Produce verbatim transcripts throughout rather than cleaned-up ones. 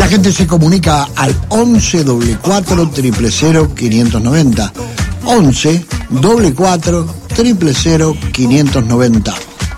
la gente se comunica al once doble cuatro triple cero quinientos noventa. once doble cuatro triple cero quinientos noventa.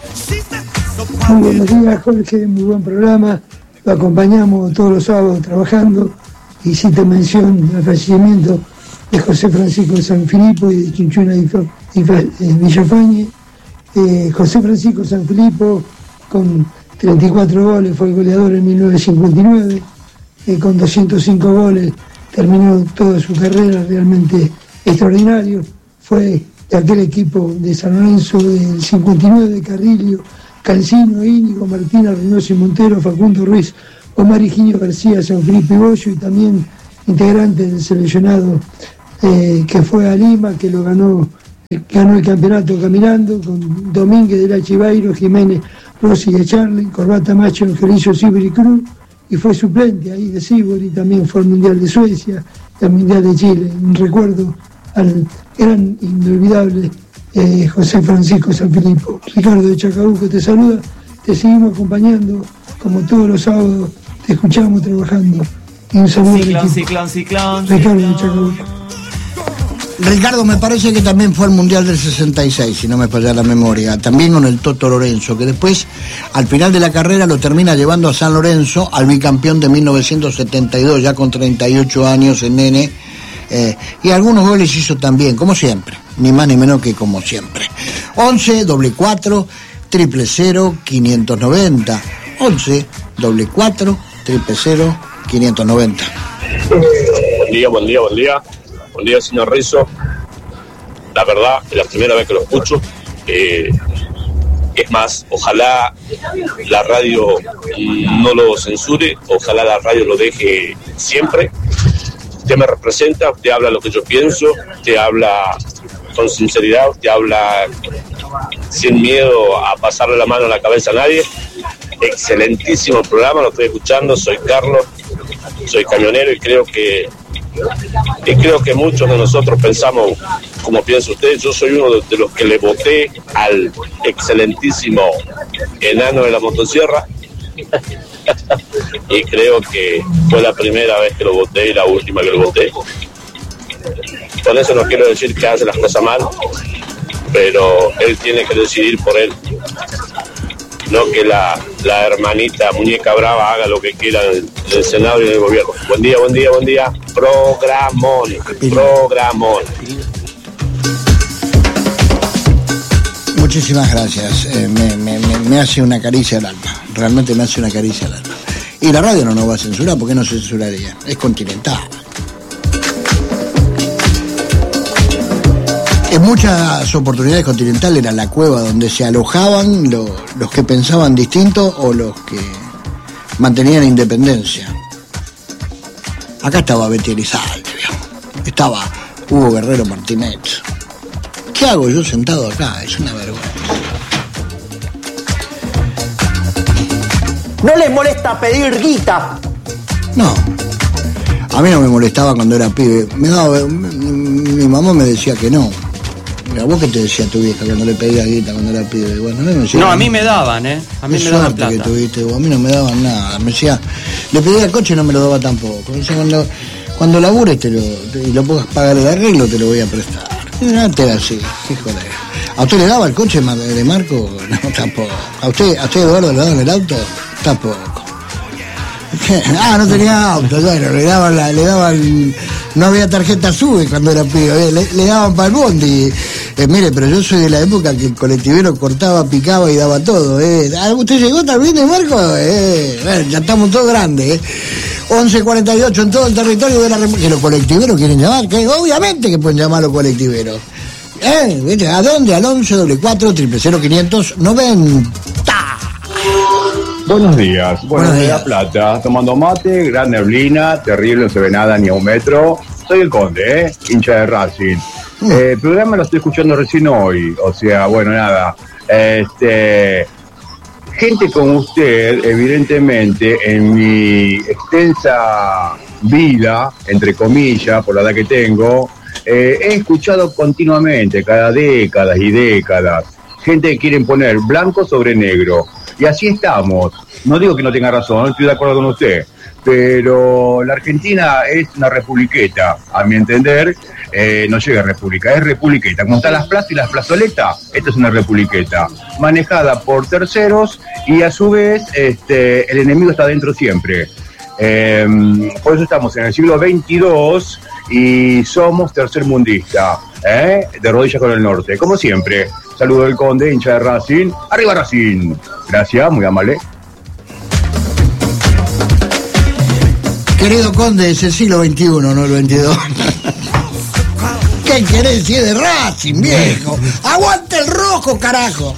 Muy buenos días, Jorge, muy buen programa. Lo acompañamos todos los sábados trabajando. Hiciste mención al fallecimiento de José Francisco de Sanfilippo y de Chinchuna y Villafañe. Eh, José Francisco Sanfilippo, con treinta y cuatro goles, fue el goleador en mil novecientos cincuenta y nueve. Eh, con doscientos cinco goles terminó toda su carrera, realmente extraordinario. Fue de aquel equipo de San Lorenzo del cincuenta y nueve, de Carrillo, Cancino, Íñigo, Martina, Reynoso y Montero, Facundo Ruiz, Omar Higinio García, Sanfilippo y Bollo, y también integrante del seleccionado eh, que fue a Lima, que lo ganó, ganó el campeonato caminando, con Domínguez de la Chivairo, Jiménez, Rossi de Charlie, Corbata Macho, Angelizo Sibori Cruz, y fue suplente ahí de Sibori, también fue al Mundial de Suecia, al Mundial de Chile. Un recuerdo al gran, inolvidable eh, José Francisco Sanfilippo. Ricardo de Chacabuco te saluda, te seguimos acompañando, como todos los sábados, te escuchamos trabajando. Y un saludo Ciclón, al equipo. ciclón, ciclón, Ricardo ciclón. de Chacabuco. Ricardo, me parece que también fue al Mundial del sesenta y seis, si no me falla la memoria, también con el Toto Lorenzo, que después, al final de la carrera, lo termina llevando a San Lorenzo, al bicampeón de mil novecientos setenta y dos, ya con treinta y ocho años en nene, eh, y algunos goles hizo también, como siempre, ni más ni menos que como siempre. once doble cuatro triple cero quinientos noventa, once doble cuatro triple cero quinientos noventa. Buen día, buen día, buen día. Buen día, señor Rizzo. La verdad, es la primera vez que lo escucho. Eh, es más, ojalá la radio no lo censure, ojalá la radio lo deje siempre. Usted me representa, usted habla lo que yo pienso, usted habla con sinceridad, usted habla sin miedo a pasarle la mano a la cabeza a nadie. Excelentísimo programa, lo estoy escuchando, soy Carlos, soy camionero y creo que Y creo que muchos de nosotros pensamos como piensa usted. Yo soy uno de los que le voté al excelentísimo enano de la motosierra y creo que fue la primera vez que lo voté y la última que lo voté. Con eso no quiero decir que hace las cosas mal, pero él tiene que decidir por él, no que la, la hermanita muñeca brava haga lo que quiera en el, en el Senado y en el gobierno. Buen día, buen día, buen día. Programón, programón. Muchísimas gracias, eh, me, me, me, me hace una caricia al alma, realmente me hace una caricia al alma. Y la radio no nos va a censurar, ¿por qué no censuraría? Es Continental. En muchas oportunidades Continental era la cueva donde se alojaban lo, los que pensaban distinto o los que mantenían independencia. Acá estaba Betty Elizalde, estaba Hugo Guerrero Martínez. ¿Qué hago yo sentado acá? Es una vergüenza. ¿No les molesta pedir guita? No. A mí no me molestaba cuando era pibe. Me daba, mi, mi mamá me decía que no. Mira, ¿vos qué te decía tu vieja cuando le pedías guita cuando era pibe? Bueno, no, me decía, no, a mí me daban, ¿eh? A mí me daban plata. Que tuviste, a mí no me daban nada. Me decía, le pedía el coche y no me lo daba tampoco. Me decía, cuando, cuando labures te lo, te, y lo puedas pagar el arreglo, te lo voy a prestar. Y antes era así, qué joder. ¿A usted le daba el coche de Marco? No, tampoco. ¿A usted, a usted Eduardo, le daban el auto? Tampoco. Ah, no tenía auto, bueno, le daban, la, le daban, no había tarjeta SUBE cuando era pibe, le, le daban para el bondi. Eh, mire, pero yo soy de la época que el colectivero cortaba, picaba y daba todo, ¿eh? ¿Usted llegó también de Marco? Eh, bueno, ya estamos todos grandes, ¿eh? once cuarenta y ocho en todo el territorio de la República. ¿Que los colectiveros quieren llamar? Que obviamente que pueden llamar a los colectiveros. ¿Eh? ¿A dónde? Al once doble cuatro triple cero quinientos noventa. Buenos días, buenos, Buenos días, días. Plata, tomando mate, gran neblina, terrible, no se ve nada ni a un metro. Soy el Conde, ¿eh? Hincha de Racing. Mm. Eh, el programa lo estoy escuchando recién hoy, o sea, bueno, nada. Este, gente como usted, evidentemente, en mi extensa vida, entre comillas, por la edad que tengo, eh, he escuchado continuamente, cada décadas y décadas, gente que quieren poner blanco sobre negro. Y así estamos. No digo que no tenga razón, no estoy de acuerdo con usted, pero la Argentina es una republiqueta, a mi entender. Eh, no llega a república, es republiqueta. Como están las plazas y las plazoletas, esta es una republiqueta, manejada por terceros y a su vez este, el enemigo está dentro siempre. Eh, por eso estamos en el siglo veintidós y somos tercermundista, ¿eh? De rodillas con el norte, como siempre. Saludo del Conde, hincha de Racing. ¡Arriba Racing! Gracias, muy amable. Querido Conde, es el siglo veintiuno, no el veintidós. ¿Qué querés decir de Racing, viejo? ¡Aguante el rojo, carajo!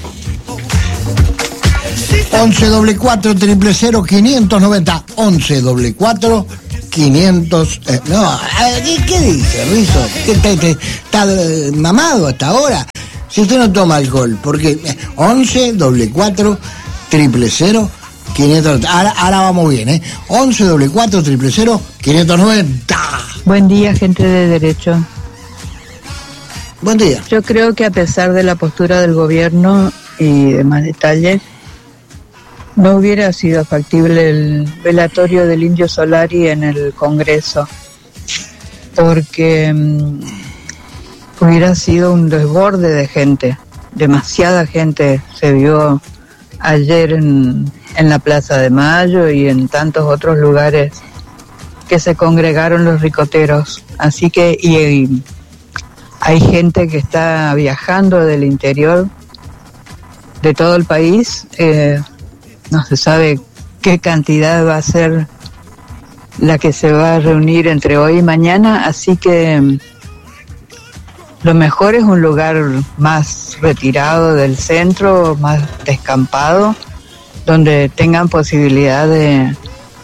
once doble cuatro triple cero quinientos noventa. once doble cuatro quinientos. Eh, no, ¿qué, ¿qué dice, Rizo? ¿Qué te, te, ¿Está mamado hasta ahora? Si usted no toma alcohol, porque once doble cuatro triple cero quinientos noventa. Ahora, ahora vamos bien, ¿eh? once doble cuatro triple cero quinientos noventa. Buen día, gente de derecho. Buen día. Yo creo que a pesar de la postura del gobierno y demás detalles, no hubiera sido factible el velatorio del Indio Solari en el Congreso, porque um, hubiera sido un desborde de gente, demasiada gente se vio ayer en, en la Plaza de Mayo y en tantos otros lugares que se congregaron los ricoteros, así que y, y hay gente que está viajando del interior de todo el país, eh, no se sabe qué cantidad va a ser la que se va a reunir entre hoy y mañana, así que lo mejor es un lugar más retirado del centro, más descampado, donde tengan posibilidad de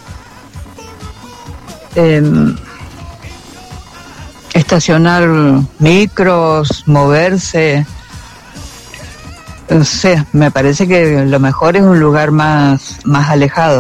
eh, estacionar micros, moverse. No sé, me parece que lo mejor es un lugar más, más alejado.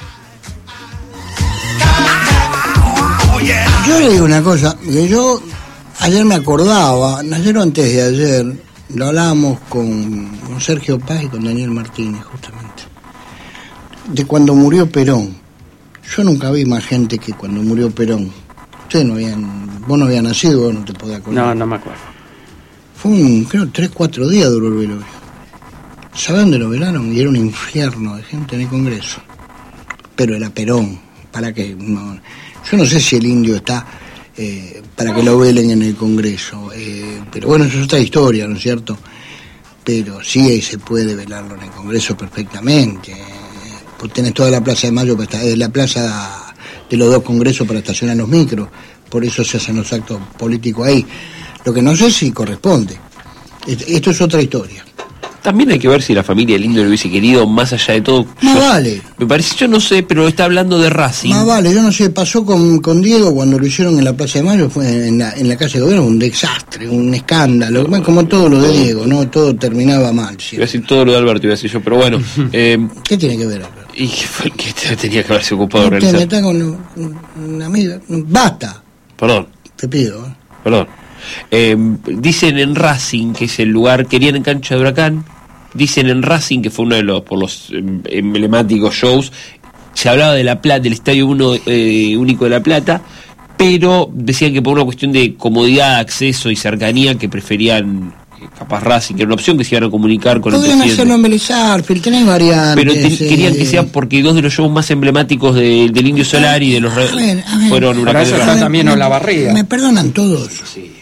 Yo le digo una cosa, que yo ayer me acordaba, ayer o antes de ayer, lo hablábamos con, con Sergio Paz y con Daniel Martínez, justamente, de cuando murió Perón. Yo nunca vi más gente que cuando murió Perón. Ustedes no habían, vos no habías nacido, vos no te podés acordar. No, no me acuerdo. Fue un, creo, tres, cuatro días duró el velorio. ¿Sabe dónde lo velaron? Y era un infierno de gente en el Congreso. Pero era Perón. ¿Para qué? No, yo no sé si el indio está eh, para que lo velen en el Congreso. Eh, pero bueno, eso es otra historia, ¿no es cierto? Pero sí, ahí se puede velarlo en el Congreso perfectamente. Pues tenés toda la Plaza de Mayo, es la plaza de los dos congresos para estacionar los micros. Por eso se hacen los actos políticos ahí. Lo que no sé si corresponde. Esto es otra historia. También hay que ver si la familia del Indio lo hubiese querido, más allá de todo. Más yo, vale. Me parece, yo no sé, pero está hablando de Racing. Más vale, yo no sé, pasó con, con Diego cuando lo hicieron en la Plaza de Mayo, fue en la, en la calle de Gobierno, un desastre, un escándalo, como todo lo de Diego, ¿no? Todo terminaba mal. ¿Sí? Iba a decir todo lo de Alberto, iba a decir yo, pero bueno. eh, ¿Qué tiene que ver, Alberto? Y fue el que tenía que haberse ocupado de Usted realizar. me está con una amiga. Basta. Perdón. Te pido, ¿eh? Perdón. Eh, dicen en Racing, que es el lugar, querían en Cancha de Huracán. Dicen en Racing, que fue uno de los por los emblemáticos shows, se hablaba de la Plata, del Estadio uno, eh, Único de La Plata, pero decían que por una cuestión de comodidad, acceso y cercanía, que preferían eh, capaz Racing, que era una opción, que se iban a comunicar con Podrían el presidente. hacerlo en Belezarfield, tenés variantes. Pero te, eh, querían que sea porque dos de los shows más emblemáticos de, del Indio Solari y de los a ver, a ver. fueron Para Huracán eso de está Racing. también Olavarría. Me perdonan todos. Sí.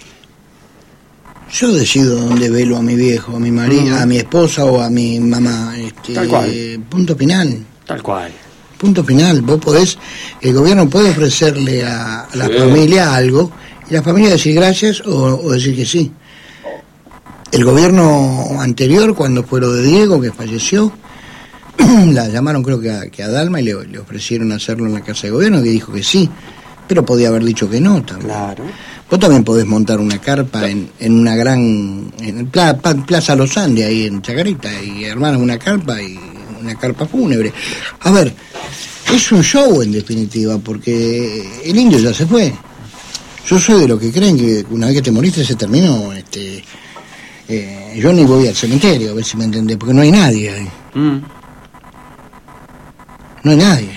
Yo decido dónde velo a mi viejo, a mi marido, uh-huh. a mi esposa o a mi mamá. Este, Tal cual. Punto final. Tal cual. Punto final. Vos podés, el gobierno puede ofrecerle a, a la Sí. familia algo y la familia decir gracias o, o decir que sí. El gobierno anterior, cuando fue lo de Diego, que falleció, la llamaron creo que a, que a Dalma y le, le ofrecieron hacerlo en la Casa de Gobierno, que dijo que sí, pero podía haber dicho que no también. Claro. Vos también podés montar una carpa en, en una gran... en Pla, Plaza Los Andes, ahí en Chacarita, y armar una carpa y una carpa fúnebre. A ver, es un show en definitiva, porque el indio ya se fue. Yo soy de los que creen que una vez que te moriste se terminó. Este, eh, yo ni voy al cementerio, a ver si me entendés, porque no hay nadie ahí. Mm. No hay nadie.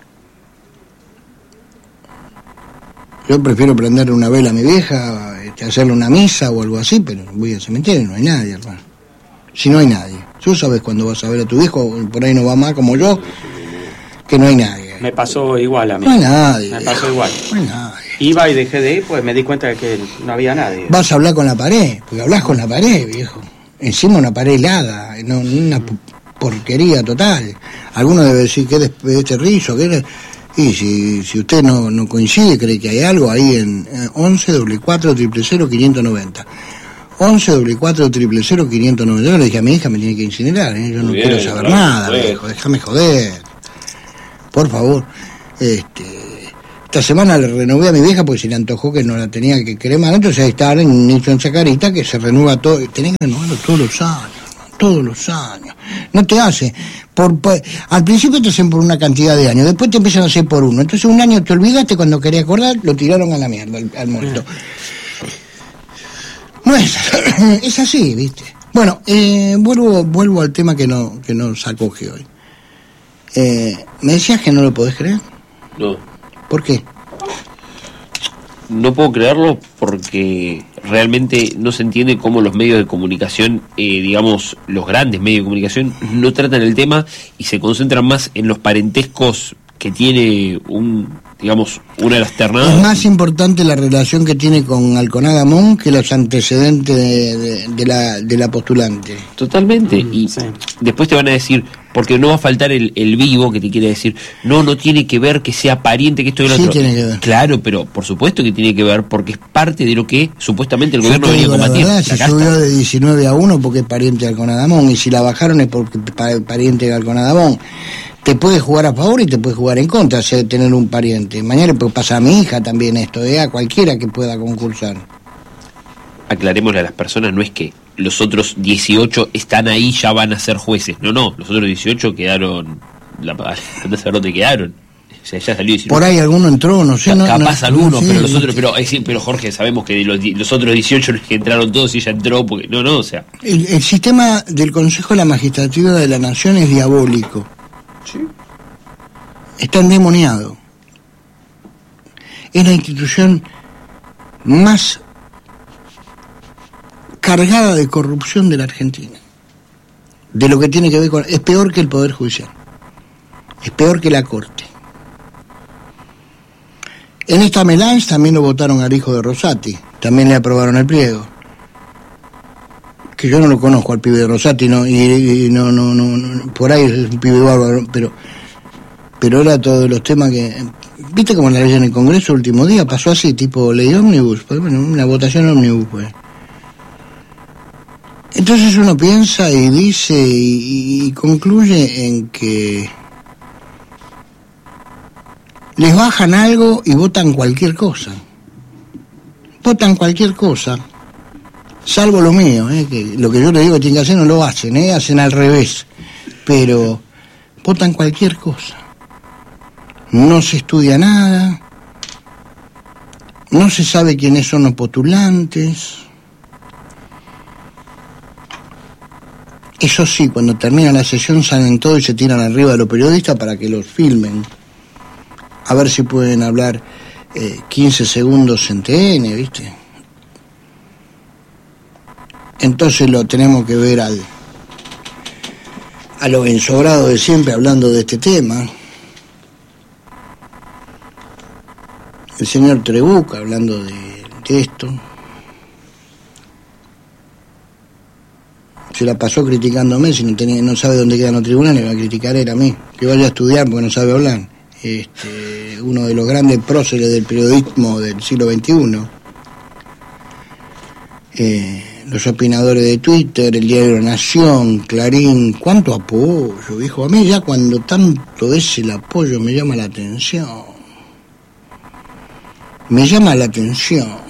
Yo prefiero prender una vela a mi vieja, este, hacerle una misa o algo así, pero voy al cementerio y no hay nadie, hermano. Si no hay nadie. Tú sabes cuando vas a ver a tu viejo, por ahí no va más como yo, que no hay nadie. Me pasó igual a mí. No hay nadie. Me pasó igual. No hay nadie. Iba y dejé de ir, pues me di cuenta de que no había nadie. Vas a hablar con la pared, porque hablas con la pared, viejo. Encima una pared helada, no, una porquería total. Alguno debe decir que es de este rizo, que es... Y si, si usted no, no coincide, cree que hay algo ahí en eh, once doble cuatro triple cero quinientos noventa. once doble cuatro triple cero quinientos noventa. Yo le dije a mi hija, me tiene que incinerar, ¿eh? Yo no Bien, quiero saber claro, nada, bien. viejo, déjame joder. Por favor. Este, esta semana le renové a mi vieja porque se le antojó que no la tenía que cremar, entonces ahí está en hecho en Chacarita que se renueva todo, tenés que renovarlo todos los años, todos los años. No te hace, por, por al principio te hacen por una cantidad de años, después te empiezan a hacer por uno, entonces un año te olvidaste, cuando quería acordar lo tiraron a la mierda al, al muerto. No es, es así, viste. Bueno, eh, vuelvo vuelvo al tema que no que nos acoge hoy. Eh, ¿Me decías que no lo podés creer? No. ¿Por qué? No puedo creerlo porque realmente no se entiende cómo los medios de comunicación, eh, digamos, los grandes medios de comunicación, no tratan el tema y se concentran más en los parentescos que tiene un, digamos, una de las ternadas. Es más importante la relación que tiene con Alconada Mon que los antecedentes de, de, de, la, de la postulante. Totalmente. Mm, y sí. después te van a decir, porque no va a faltar el, el vivo que te quiere decir, no, no tiene que ver que sea pariente, que esto y lo Sí otro. tiene que ver. Claro, pero por supuesto que tiene que ver, porque es parte de lo que supuestamente el Yo gobierno te venía a digo la combatir. verdad, La se casta. subió de diecinueve a uno porque es pariente de Alconada Mon, y si la bajaron es porque es pariente de Alconada Mon. Te puede jugar a favor y te puede jugar en contra, si tener un pariente. Mañana puede pasar a mi hija también esto, ¿eh? A cualquiera que pueda concursar. Aclarémosle a las personas, no es que los otros dieciocho están ahí, ya van a ser jueces. No, no, los otros dieciocho quedaron, la, no sé dónde quedaron. O sea, ya salió diecinueve. Por ahí alguno entró, no sé. No, Capaz no, alguno, no sé, pero los otros, ¿viste? pero, es decir, pero Jorge, sabemos que de los, di- los otros dieciocho no es que entraron todos y ella entró, porque no, no, o sea. El, el sistema del Consejo de la Magistratura de la Nación es diabólico. Sí. Está endemoniado. Es la institución más cargada de corrupción de la Argentina. De lo que tiene que ver con... Es peor que el Poder Judicial. Es peor que la Corte. En esta Melange también lo votaron al hijo de Rosati. También le aprobaron el pliego. Que yo no lo conozco al pibe de Rosati, no, y, y no, no, no, no, por ahí es un pibe bárbaro, pero... pero era todos los temas que... ¿Viste cómo la ley en el Congreso el último día? Pasó así, tipo ley ómnibus, pues, bueno, una votación ómnibus, pues. Entonces uno piensa y dice y, y concluye en que les bajan algo y votan cualquier cosa. Votan cualquier cosa, salvo lo mío, ¿eh? Que lo que yo le digo que tienen que hacer no lo hacen, ¿eh? Hacen al revés, pero votan cualquier cosa. No se estudia nada, no se sabe quiénes son los postulantes. Eso sí, cuando termina la sesión salen todos y se tiran arriba de los periodistas para que los filmen, a ver si pueden hablar eh, quince segundos en T N, ¿viste? Entonces lo tenemos que ver al a lo ensobrado de siempre hablando de este tema. El señor Trebuca hablando de, de esto. Se la pasó criticándome, si no tenía, no sabe dónde quedan los tribunales, me va a criticar él a mí, que vaya a estudiar porque no sabe hablar. Este, uno de los grandes próceres del periodismo del siglo veintiuno. Eh, los opinadores de Twitter, el diario Nación, Clarín, cuánto apoyo, viejo. A mí ya cuando tanto es el apoyo me llama la atención. Me llama la atención.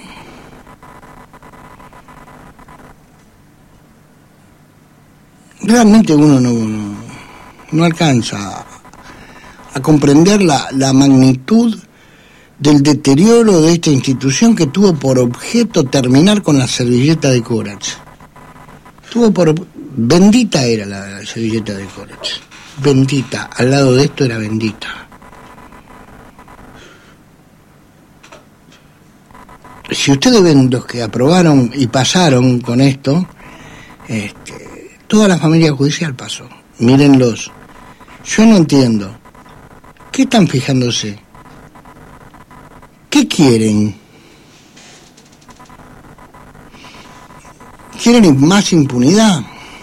Realmente uno no, no, no alcanza a, a comprender la, la magnitud del deterioro de esta institución que tuvo por objeto terminar con la servilleta de Corach. Tuvo por... Bendita era la, la servilleta de Corach. bendita, al lado de esto era bendita. Si ustedes ven los que aprobaron y pasaron con esto, este, toda la familia judicial pasó. Mírenlos. Yo no entiendo. ¿Qué están fijándose? ¿Qué quieren? ¿Quieren más impunidad?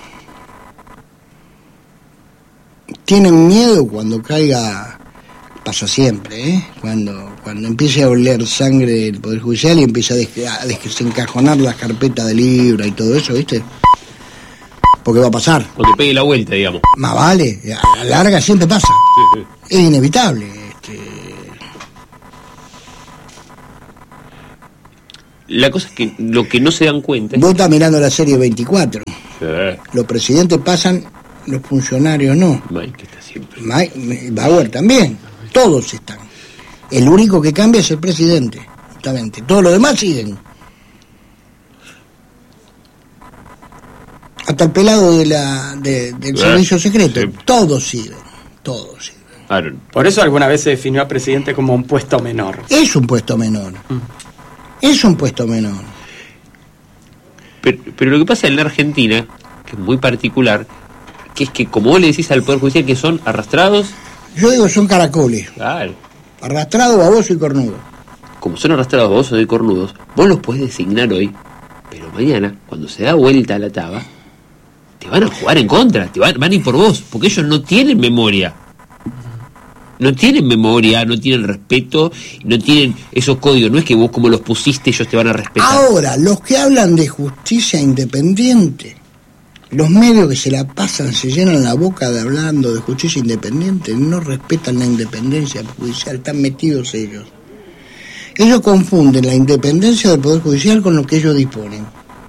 ¿Tienen miedo cuando caiga? Pasa siempre, ¿eh? Cuando, cuando empiece a oler sangre del Poder Judicial y empieza a, des- a desencajonar las carpetas de libra y todo eso, ¿viste? Porque va a pasar. Cuando pegue la vuelta, digamos. Más vale, a la larga siempre pasa. Sí, sí. Es inevitable. Este... La cosa es que lo que no se dan cuenta... Vos estás mirando la serie veinticuatro. Sí. Los presidentes pasan, los funcionarios no. Mike está siempre. Mike, Bauer también. Todos están. El único que cambia es el presidente, justamente. Todos los demás siguen. Hasta el pelado de la de, del ¿Eh? servicio secreto. Sí. Todos siguen. Todos siguen. Aaron. Por eso alguna vez se definió al presidente como un puesto menor. Es un puesto menor. Mm. Es un puesto menor. Pero, pero lo que pasa en la Argentina, que es muy particular, que es que como vos le decís al Poder Judicial que son arrastrados... Yo digo, son caracoles. Claro. Arrastrado, baboso y cornudo. Como son arrastrados, babosos y cornudos, vos los podés designar hoy, pero mañana, cuando se da vuelta la taba, te van a jugar en contra, te van, van a ir por vos, porque ellos no tienen memoria. No tienen memoria, no tienen respeto, no tienen esos códigos. No es que vos como los pusiste, ellos te van a respetar. Ahora, los que hablan de justicia independiente, los medios que se la pasan, se llenan la boca de hablando de justicia independiente, no respetan la independencia judicial, están metidos ellos. Ellos confunden la independencia del Poder Judicial con lo que ellos disponen.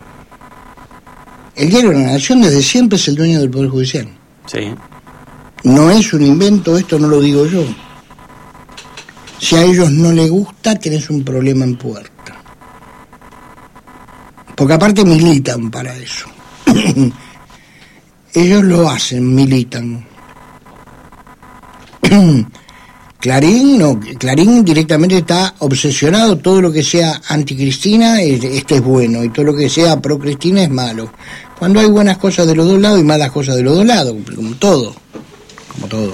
El diario de la Nación desde siempre es el dueño del Poder Judicial. Sí. No es un invento, esto no lo digo yo. Si a ellos no les gusta, tenés un problema en puerta. Porque aparte militan para eso. Ellos lo hacen, militan. Clarín no, Clarín directamente está obsesionado, todo lo que sea anticristina, este es bueno, y todo lo que sea pro Cristina es malo. Cuando hay buenas cosas de los dos lados y malas cosas de los dos lados, como todo, como todo.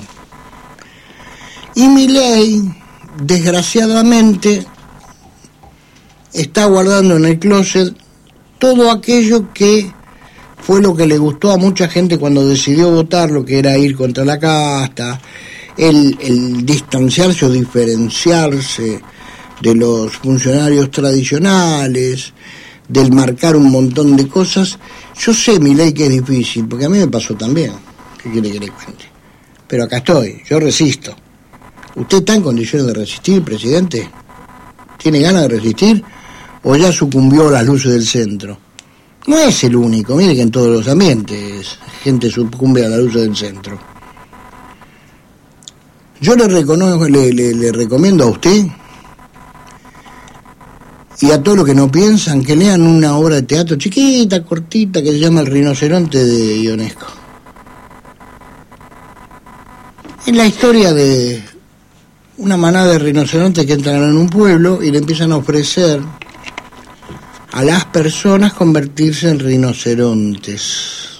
Y Milei, desgraciadamente, está guardando en el closet todo aquello que fue lo que le gustó a mucha gente cuando decidió votar, lo que era ir contra la casta, el, el distanciarse o diferenciarse de los funcionarios tradicionales, del marcar un montón de cosas. Yo sé, Milei, que es difícil, porque a mí me pasó también. ¿Qué quiere que le cuente? Pero acá estoy, yo resisto. ¿Usted está en condiciones de resistir, presidente? ¿Tiene ganas de resistir? ¿O ya sucumbió a las luces del centro? No es el único, mire que en todos los ambientes gente sucumbe a las luces del centro. Yo le, reconozco, le, le, le recomiendo a usted y a todos los que no piensan que lean una obra de teatro chiquita, cortita, que se llama El rinoceronte de Ionesco. Es la historia de una manada de rinocerontes que entran en un pueblo y le empiezan a ofrecer a las personas convertirse en rinocerontes.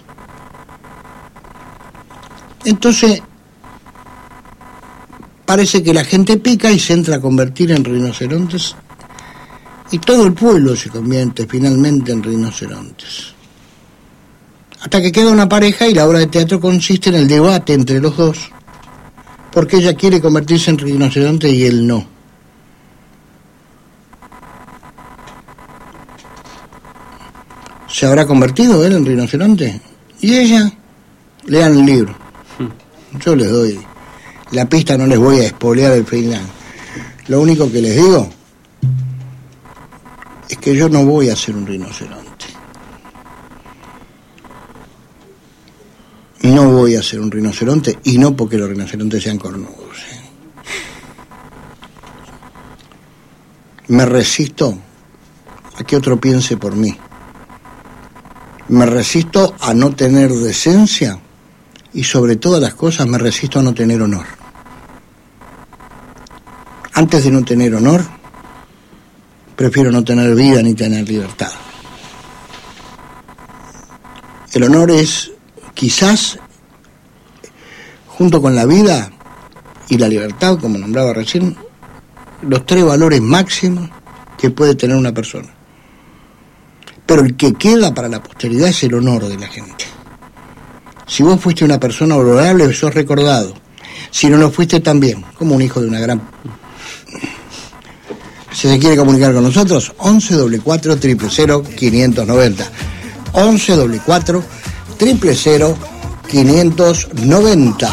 Entonces, parece que la gente pica y se entra a convertir en rinocerontes y todo el pueblo se convierte finalmente en rinocerontes. Hasta que queda una pareja y la obra de teatro consiste en el debate entre los dos, porque ella quiere convertirse en rinoceronte y él no. ¿Se habrá convertido él en rinoceronte? ¿Y ella? Lean el libro. Yo les doy la pista, no les voy a espolear el final. Lo único que les digo es que yo no voy a ser un rinoceronte. No voy a ser un rinoceronte, y no porque los rinocerontes sean cornudos. ¿eh? Me resisto a que otro piense por mí. Me resisto a no tener decencia y sobre todas las cosas me resisto a no tener honor. Antes de no tener honor, prefiero no tener vida ni tener libertad. El honor es, quizás, junto con la vida y la libertad, como nombraba recién, los tres valores máximos que puede tener una persona. Pero el que queda para la posteridad es el honor de la gente. Si vos fuiste una persona honorable, sos recordado. Si no lo fuiste, también, como un hijo de una gran... Si se quiere comunicar con nosotros, once doble cuatro triple cero quinientos noventa. once doble cuatro triple cero quinientos noventa.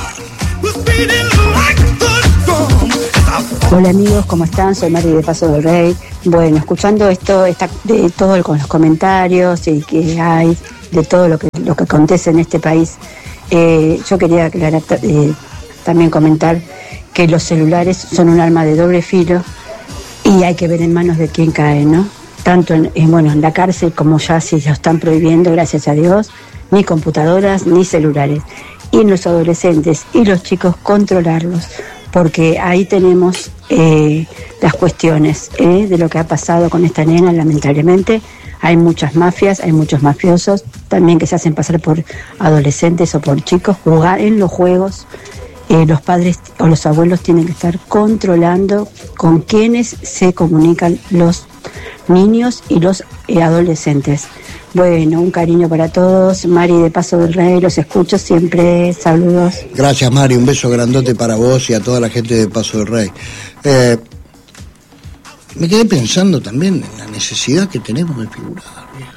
Hola amigos, ¿cómo están? Soy Mari de Paso del Rey. Bueno, escuchando esto, esta, de todo el, con los comentarios y que hay de todo lo que lo que acontece en este país, eh, yo quería aclarar, eh, también comentar que los celulares son un arma de doble filo y hay que ver en manos de quién cae, ¿no? Tanto en, en, bueno, en la cárcel como ya si lo están prohibiendo, gracias a Dios, ni computadoras ni celulares. Y en los adolescentes y los chicos controlarlos, porque ahí tenemos eh, las cuestiones eh, de lo que ha pasado con esta nena, lamentablemente. Hay muchas mafias, hay muchos mafiosos, también que se hacen pasar por adolescentes o por chicos, jugar en los juegos. Eh, los padres o los abuelos tienen que estar controlando con quienes se comunican los niños y los eh, adolescentes. Bueno, un cariño para todos. Mari de Paso del Rey, los escucho siempre. Saludos. Gracias, Mari. Un beso grandote para vos y a toda la gente de Paso del Rey. Eh, me quedé pensando también en la necesidad que tenemos de figurar, viejo.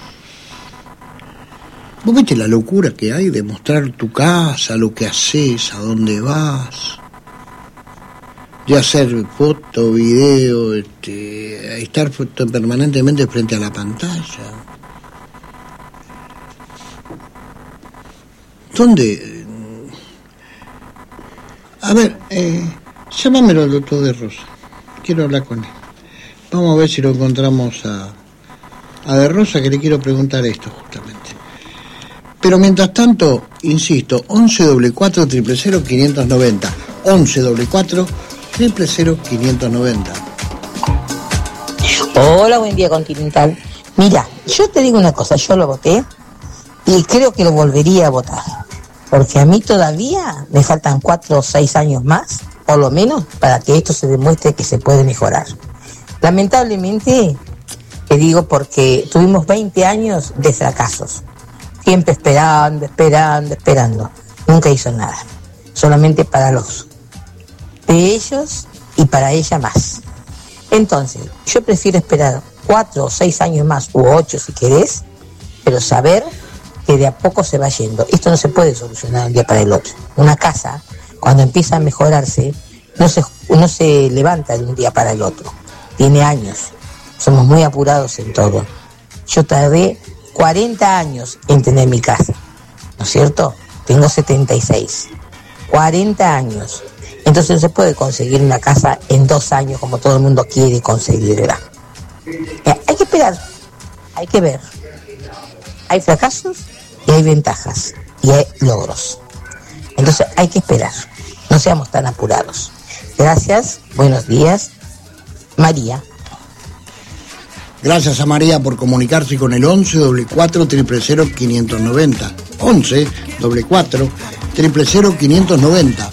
¿Vos viste la locura que hay de mostrar tu casa, lo que haces, a dónde vas? De hacer foto, video, este, estar foto permanentemente frente a la pantalla. ¿Dónde? A ver, eh, llámamelo al doctor de Rosa. Quiero hablar con él. Vamos a ver si lo encontramos a, a De Rosa, que le quiero preguntar esto justamente. Pero mientras tanto, insisto, once doble cuatro triple cero quinientos noventa. once doble cuatro triple cero quinientos noventa. Hola, buen día Continental. Mira, yo te digo una cosa, yo lo voté y creo que lo volvería a votar. Porque a mí todavía me faltan cuatro o seis años más, por lo menos, para que esto se demuestre que se puede mejorar. Lamentablemente, te digo porque tuvimos veinte años de fracasos. Siempre esperando, esperando, esperando. Nunca hizo nada. Solamente para los de ellos y para ella más. Entonces, yo prefiero esperar cuatro o seis años más, u ocho si querés, pero saber que de a poco se va yendo. Esto no se puede solucionar de un día para el otro. Una casa, cuando empieza a mejorarse, no se, no se levanta de un día para el otro. Tiene años. Somos muy apurados en todo. Yo tardé cuarenta años en tener mi casa, ¿no es cierto? Tengo setenta y seis. cuarenta años. Entonces no se puede conseguir una casa en dos años como todo el mundo quiere conseguirla. Eh, hay que esperar, hay que ver. Hay fracasos y hay ventajas y hay logros. Entonces hay que esperar. No seamos tan apurados. Gracias, buenos días. María. Gracias a María por comunicarse con el once doble cuatro triple cero quinientos noventa. once doble cuatro triple cero quinientos noventa.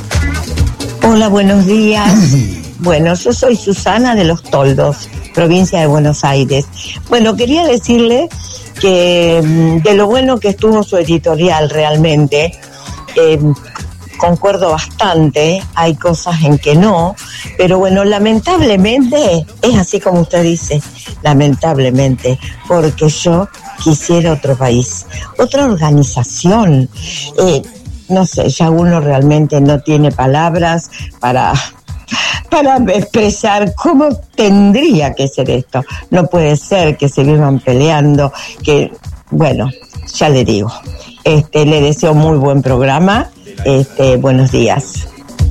Hola, buenos días. Bueno, yo soy Susana de Los Toldos, provincia de Buenos Aires. Bueno, quería decirle que de lo bueno que estuvo su editorial realmente, eh, concuerdo bastante, hay cosas en que no, pero bueno, lamentablemente es así como usted dice, lamentablemente, porque yo quisiera otro país, otra organización. Eh, no sé, ya uno realmente no tiene palabras para, para expresar cómo tendría que ser esto. No puede ser que se vivan peleando, que, bueno, ya le digo, este, le deseo muy buen programa. Este, buenos días.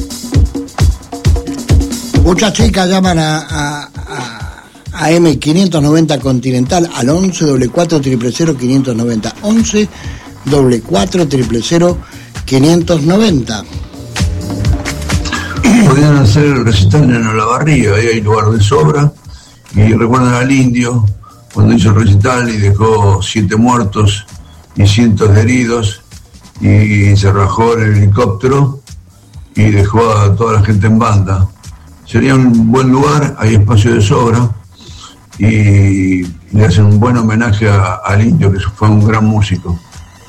Muchas chicas llaman a, a, a, a M quinientos noventa Continental al once doble cuatro triple cero quinientos noventa. once doble cuatro triple cero quinientos noventa. Podían hacer el recital en Olavarría, ahí hay lugar de sobra. Y recuerdan al Indio cuando hizo el recital y dejó siete muertos y cientos de heridos, y se rajó el helicóptero y dejó a toda la gente en banda. Sería un buen lugar, hay espacio de sobra, y le hacen un buen homenaje a, al Indio, que fue un gran músico.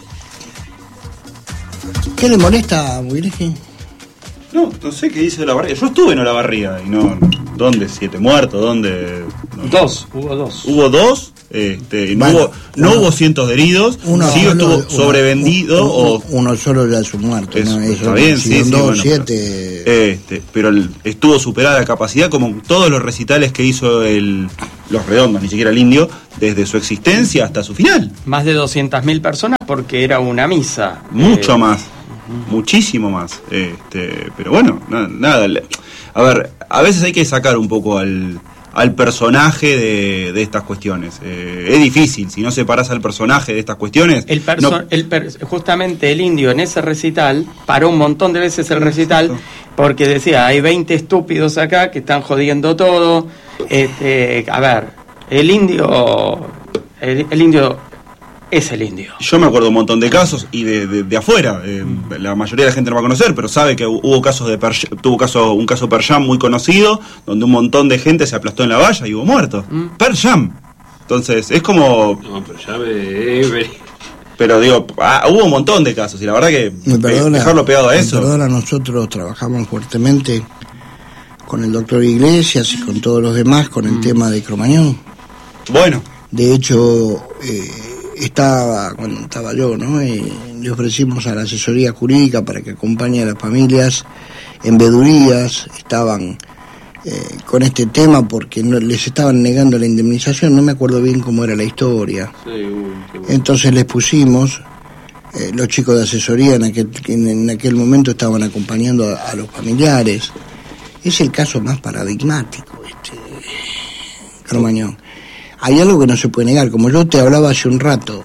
¿Qué le molesta a Muireji? No, no sé qué dice de Olavarría. Yo estuve en Olavarría y no. ¿Dónde? ¿Siete muertos? ¿Dónde? No. Dos, hubo dos. Hubo dos, este, no, bueno, hubo, no uno, hubo cientos de heridos, uno sí solo, estuvo sobrevendido uno, o. Uno solo ya es un muerto, Eso, ¿no? Eso, está bien, sí, sí, dos, bueno, siete. Pero, este, pero el, estuvo superada la capacidad, como todos los recitales que hizo el, los Redondos, ni siquiera el Indio, desde su existencia hasta su final. Más de doscientas mil personas porque era una misa. Mucho eh, más. Muchísimo más, este, pero bueno, nada, nada, a ver, a veces hay que sacar un poco al, al personaje de, de estas cuestiones, eh, es difícil, si no separas al personaje de estas cuestiones, el perso- no... el per- justamente el Indio en ese recital paró un montón de veces el recital porque decía, hay veinte estúpidos acá que están jodiendo todo, este, a ver, el Indio, el, el Indio es el Indio. Yo me acuerdo un montón de casos y de, de, de afuera, eh, mm. la mayoría de la gente no va a conocer, pero sabe que hubo casos de per, tuvo caso, un caso Pearl Jam muy conocido, donde un montón de gente se aplastó en la valla y hubo muertos. Mm. Pearl Jam. Entonces, es como... No, pero ya me... Pero digo, ah, hubo un montón de casos y la verdad que Me perdona, dejarlo pegado a me eso. Perdona, nosotros trabajamos fuertemente con el doctor Iglesias y con todos los demás con el mm. tema de Cromañón. Bueno. De hecho... Eh, estaba cuando estaba yo, ¿no? Y le ofrecimos a la asesoría jurídica para que acompañe a las familias en vedurías, estaban eh, con este tema porque no, les estaban negando la indemnización, no me acuerdo bien cómo era la historia. Sí, uh, Entonces les pusimos, eh, los chicos de asesoría en aquel, en aquel momento estaban acompañando a, a los familiares. Es el caso más paradigmático, este Cromañón. Hay algo que no se puede negar, como yo te hablaba hace un rato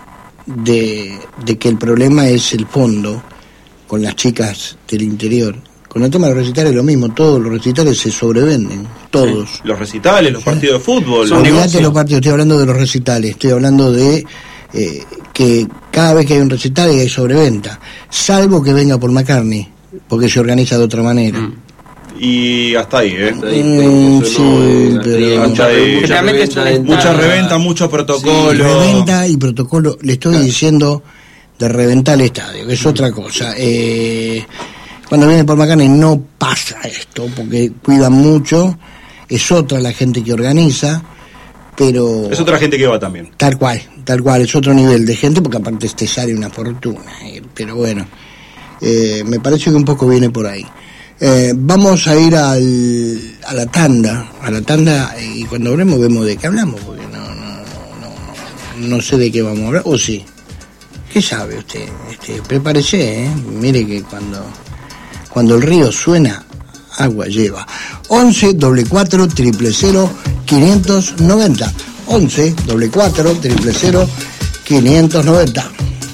de, de que el problema es el fondo con las chicas del interior. Con el tema de los recitales es lo mismo, todos los recitales se sobrevenden, todos. Sí, los recitales, los ¿sí? partidos de fútbol. Olvídate los partidos, estoy hablando de los recitales, estoy hablando de eh, que cada vez que hay un recital hay sobreventa, salvo que venga por McCartney, porque se organiza de otra manera. Mm. Y hasta ahí, ¿eh? Hasta ahí, mm, sí, no, pero hasta ahí. Mucha reventa, mucha reventa, mucho protocolo. Sí, reventa y protocolo, le estoy claro. diciendo de reventar el estadio, que es otra cosa. Eh, cuando viene por McCartney no pasa esto, porque cuidan mucho, es otra la gente que organiza, pero... Es otra gente que va también. Tal cual, tal cual, es otro nivel de gente, porque aparte te sale una fortuna, eh, pero bueno, eh, me parece que un poco viene por ahí. Eh, vamos a ir al, a la tanda, a la tanda y cuando hablemos vemos de qué hablamos, porque no, no, no, no, no sé de qué vamos a hablar, o sí, ¿qué sabe usted? Este, prepárese, ¿eh? Mire que cuando, cuando el río suena, agua lleva. once doble cuatro triple cero quinientos noventa, once doble cuatro triple cero quinientos noventa.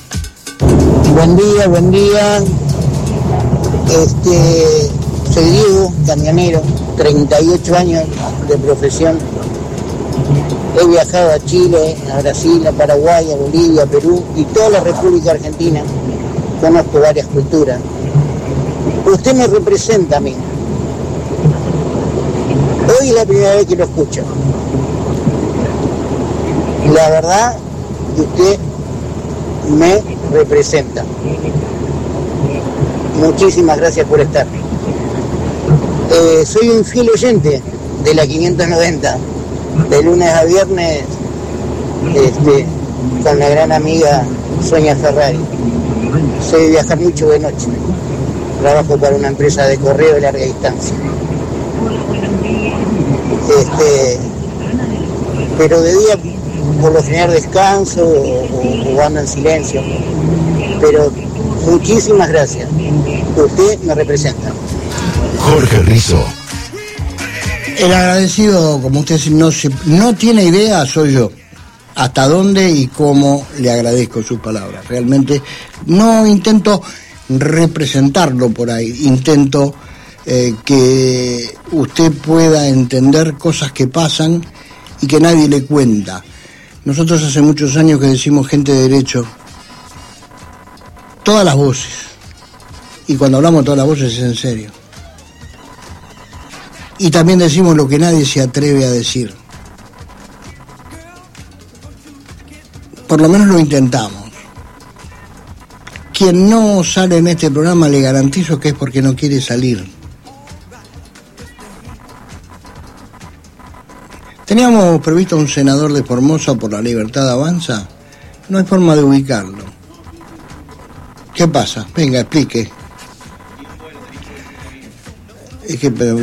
Buen día, buen día. Este, soy Diego, camionero, treinta y ocho años de profesión. He viajado a Chile, a Brasil, a Paraguay, a Bolivia, a Perú y toda la República Argentina. Conozco varias culturas. Usted me representa a mí. Hoy es la primera vez que lo escucho. La verdad que usted me representa. Muchísimas gracias por estar. Eh, soy un fiel oyente de la quinientos noventa, de lunes a viernes, este, con la gran amiga Sonia Ferrari. Soy de viajar mucho de noche. Trabajo para una empresa de correo de larga distancia. Este, pero de día, por lo general, descanso o, o, o ando en silencio. Pero muchísimas gracias. Usted me representa. Jorge Rizzo. El agradecido, como usted no, se, no tiene idea, soy yo. Hasta dónde y cómo le agradezco sus palabras. Realmente no intento representarlo por ahí, intento eh, que usted pueda entender cosas que pasan y que nadie le cuenta. Nosotros hace muchos años que decimos gente de derecho, todas las voces, y cuando hablamos de todas las voces es en serio. Y también decimos lo que nadie se atreve a decir. Por lo menos lo intentamos. Quien no sale en este programa le garantizo que es porque no quiere salir. Teníamos previsto un senador de Formosa por la Libertad Avanza. No hay forma de ubicarlo. ¿Qué pasa? Venga, explique. Es que, pero,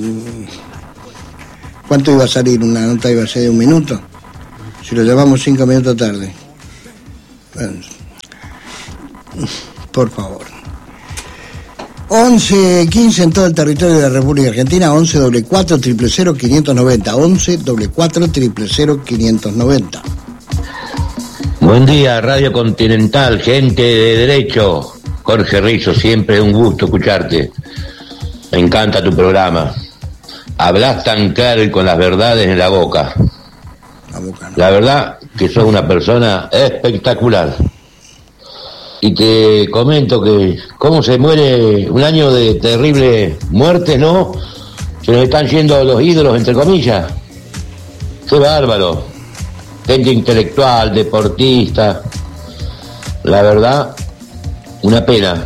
¿cuánto iba a salir? ¿Una nota iba a ser de un minuto? Si lo llevamos cinco minutos tarde. Bueno, por favor. once quince en todo el territorio de la República Argentina, once doble cuatro triple cero quinientos noventa, once doble cuatro triple cero quinientos noventa. Buen día, Radio Continental, gente de derecho. Jorge Rizzo, siempre es un gusto escucharte. Me encanta tu programa. Hablas tan claro y con las verdades en la boca. La boca, ¿no? La verdad que sos una persona espectacular. Y te comento que cómo se muere un año de terrible muerte, ¿no? Se nos están yendo los ídolos, entre comillas. Qué bárbaro. Gente intelectual, deportista. La verdad, una pena.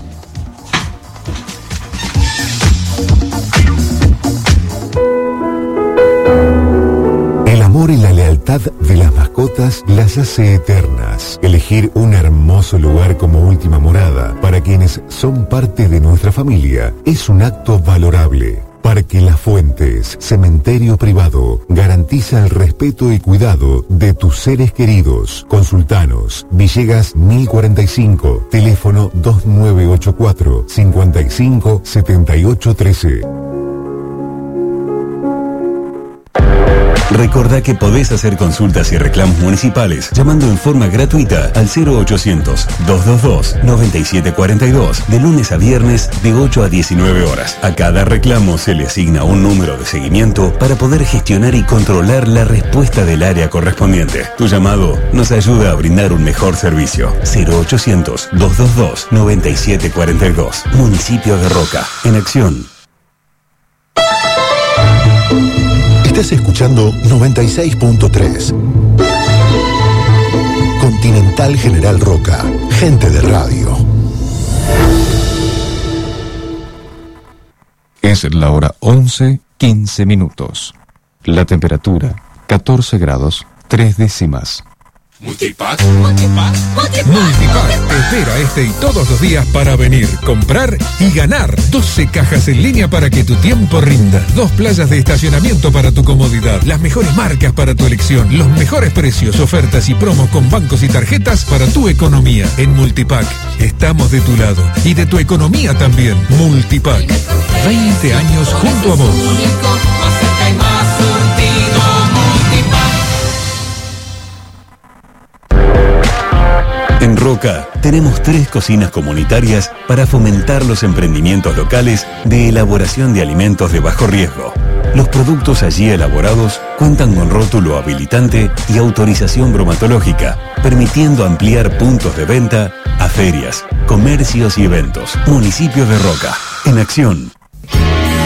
El amor y la lealtad de las mascotas las hace eternas. Elegir un hermoso lugar como última morada para quienes son parte de nuestra familia es un acto valorable. Parque Las Fuentes, cementerio privado, garantiza el respeto y cuidado de tus seres queridos. Consultanos, Villegas mil cuarenta y cinco, teléfono dos nueve ocho cuatro, cinco cinco, siete ocho uno tres. Recordá que podés hacer consultas y reclamos municipales llamando en forma gratuita al cero ochocientos, doscientos veintidós, noventa y siete cuarenta y dos de lunes a viernes de ocho a diecinueve horas. A cada reclamo se le asigna un número de seguimiento para poder gestionar y controlar la respuesta del área correspondiente. Tu llamado nos ayuda a brindar un mejor servicio. cero ochocientos, doscientos veintidós, noventa y siete cuarenta y dos. Municipio de Roca. En acción. Estás escuchando noventa y seis punto tres. Continental General Roca, gente de radio. Es la hora once, quince minutos. La temperatura, catorce grados, tres décimas. Multipack. Multipack. Multipack. Multipack te espera este y todos los días para venir, comprar y ganar. doce cajas en línea para que tu tiempo rinda. Dos playas de estacionamiento para tu comodidad. Las mejores marcas para tu elección. Los mejores precios, ofertas y promos con bancos y tarjetas para tu economía. En Multipack estamos de tu lado y de tu economía también. Multipack. veinte años junto a vos. Más cerca y más surtido. Multipack. En Roca tenemos tres cocinas comunitarias para fomentar los emprendimientos locales de elaboración de alimentos de bajo riesgo. Los productos allí elaborados cuentan con rótulo habilitante y autorización bromatológica, permitiendo ampliar puntos de venta a ferias, comercios y eventos. Municipio de Roca, en acción.